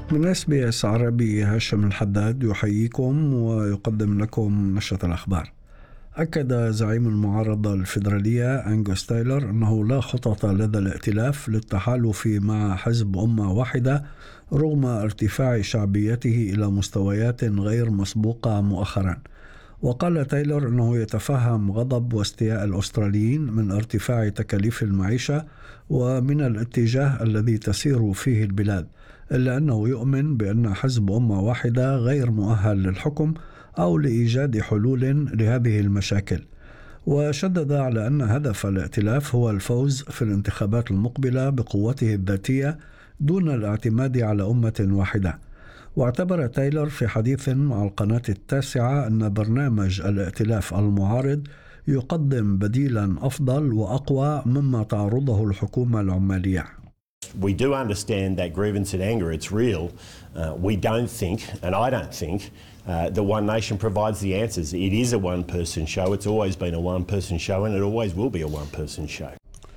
من SBS عربي هاشم الحداد يحييكم ويقدم لكم نشرة الأخبار. أكد زعيم المعارضة الفيدرالية أنغوس تايلور أنه لا خطط لدى الائتلاف للتحالف مع حزب أمة واحدة رغم ارتفاع شعبيته إلى مستويات غير مسبوقة مؤخرا. وقال تايلور أنه يتفهم غضب واستياء الأستراليين من ارتفاع تكاليف المعيشة ومن الاتجاه الذي تسير فيه البلاد، إلا أنه يؤمن بأن حزب أمة واحدة غير مؤهل للحكم أو لإيجاد حلول لهذه المشاكل. وشدد على أن هدف الائتلاف هو الفوز في الانتخابات المقبلة بقوته الذاتية دون الاعتماد على أمة واحدة. واعتبر تايلور في حديث مع القناة التاسعة أن برنامج الائتلاف المعارض يقدم بديلا أفضل وأقوى مما تعرضه الحكومة العمالية. We do understand that grievance and anger, it's real. We don't think, and I don't think, that One Nation provides the answers. It is a one-person show. It's always been a one-person show, and it always will be a one-person show.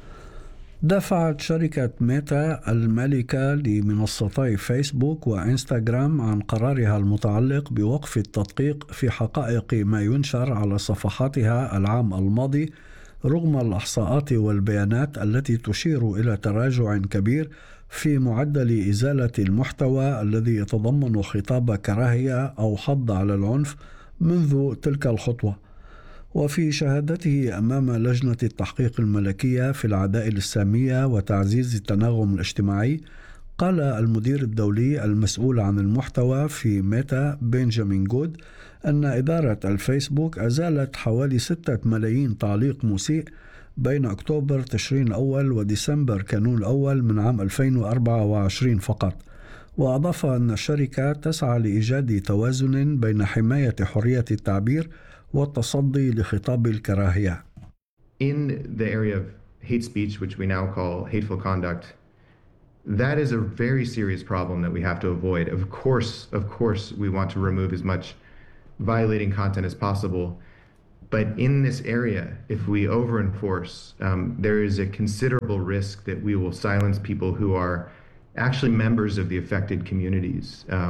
دفعت شركة ميتا المالكة لمنصتي فيسبوك وإنستغرام عن قرارها المتعلق بوقف التدقيق في حقائق ما ينشر على صفحاتها العام الماضي، رغم الإحصاءات والبيانات التي تشير إلى تراجع كبير في معدل إزالة المحتوى الذي يتضمن خطاب كراهية أو حض على العنف منذ تلك الخطوة. وفي شهادته أمام لجنة التحقيق الملكية في العدائل السامية وتعزيز التناغم الاجتماعي، قال المدير الدولي المسؤول عن المحتوى في ميتا بنجامين جود أن إدارة الفيسبوك أزالت حوالي 6 ملايين تعليق مسيء بين أكتوبر تشرين الأول وديسمبر كانون الأول من عام 2024 فقط. وأضاف أن الشركة تسعى لإيجاد توازن بين حماية حرية التعبير والتصدي لخطاب الكراهية. In the area of hate speech, which we now call hateful conduct, that is a very serious problem that we have to avoid. Of course, we want to remove as much violating content as possible. But in this area, if we over-enforce, there is a considerable risk that we will silence people who are actually members of the affected communities,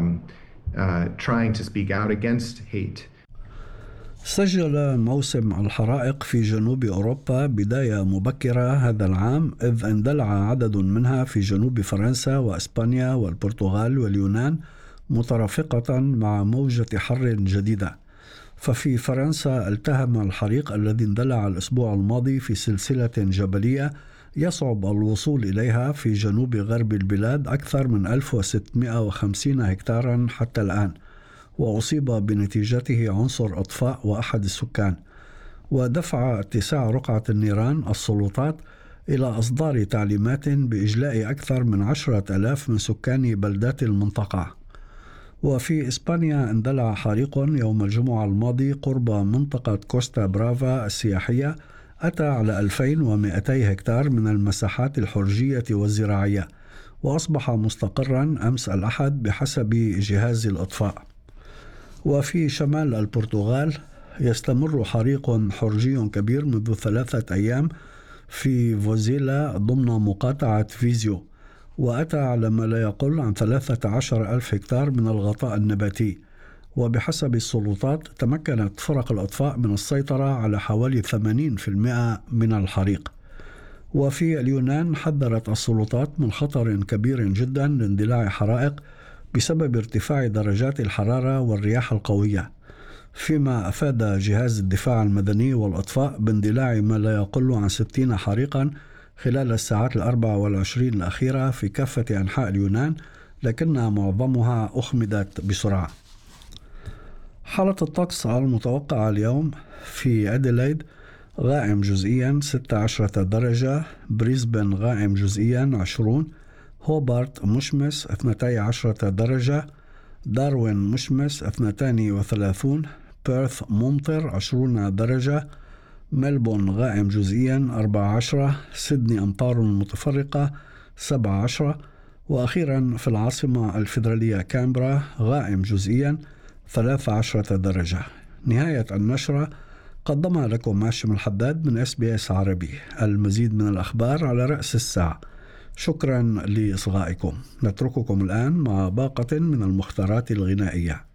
trying to speak out against hate. سجل موسم الحرائق في جنوب أوروبا بداية مبكرة هذا العام، إذ اندلع عدد منها في جنوب فرنسا وإسبانيا والبرتغال واليونان مترافقة مع موجة حر جديدة. ففي فرنسا التهم الحريق الذي اندلع الأسبوع الماضي في سلسلة جبلية يصعب الوصول إليها في جنوب غرب البلاد أكثر من 1650 هكتارا حتى الآن، وأصيب بنتيجته عنصر إطفاء وأحد السكان. ودفع اتساع رقعة النيران السلطات إلى إصدار تعليمات بإجلاء أكثر من 10,000 من سكان بلدات المنطقة. وفي إسبانيا اندلع حريق يوم الجمعة الماضي قرب منطقة كوستا برافا السياحية أتى على 2200 هكتار من المساحات الحرجية والزراعية، وأصبح مستقرا أمس الأحد بحسب جهاز الإطفاء. وفي شمال البرتغال يستمر حريق حرجي كبير منذ 3 أيام في فوزيلا ضمن مقاطعة فيزيو، وأتى على ما لا يقل عن 13,000 هكتار من الغطاء النباتي. وبحسب السلطات تمكنت فرق الإطفاء من السيطرة على حوالي 80% من الحريق. وفي اليونان حذرت السلطات من خطر كبير جدا لاندلاع حرائق بسبب ارتفاع درجات الحرارة والرياح القوية، فيما أفاد جهاز الدفاع المدني والإطفاء باندلاع ما لا يقل عن 60 حريقا خلال الساعات 24 الأخيرة في كافة أنحاء اليونان، لكن معظمها أخمدت بسرعة. حالة الطقس المتوقعة اليوم: في أديلايد غائم جزئيا 16 درجة، بريسبن غائم جزئيا 20، هوبارت مشمس 12 درجة، داروين مشمس 32، بيرث ممطر 20 درجة، ملبون غائم جزئيا 14، سيدني أمطار متفرقة 17، وأخيرا في العاصمة الفيدرالية كامبرا غائم جزئيا 13 درجة. نهاية النشرة قدمها لكم هاشم الحداد من SBS عربي. المزيد من الأخبار على رأس الساعة. شكرا لإصغائكم. نترككم الآن مع باقة من المختارات الغنائية.